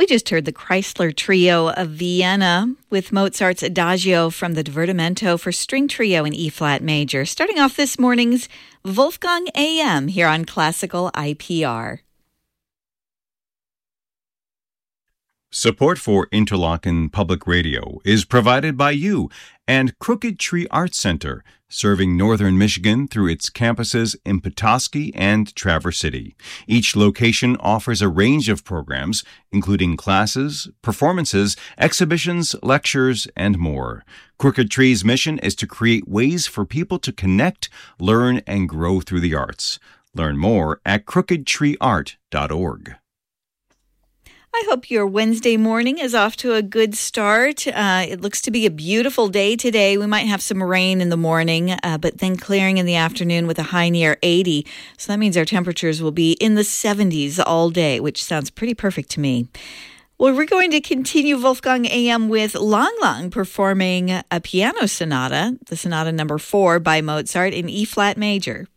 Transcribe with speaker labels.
Speaker 1: We just heard the Chrysler Trio of Vienna with Mozart's Adagio from the Divertimento for string trio in E-flat major. Starting off this morning's Wolfgang AM here on Classical IPR.
Speaker 2: Support for Interlochen Public Radio is provided by you and Crooked Tree Arts Center, serving northern Michigan through its campuses in Petoskey and Traverse City. Each location offers a range of programs, including classes, performances, exhibitions, lectures, and more. Crooked Tree's mission is to create ways for people to connect, learn, and grow through the arts. Learn more at crookedtreeart.org.
Speaker 1: I hope your Wednesday morning is off to a good start. It looks to be a beautiful day today. We might have some rain in the morning, but then clearing in the afternoon with a high near 80. So that means our temperatures will be in the 70s all day, which sounds pretty perfect to me. Well, we're going to continue Wolfgang AM with Lang Lang performing a piano sonata, the Sonata number 4 by Mozart in E-flat major.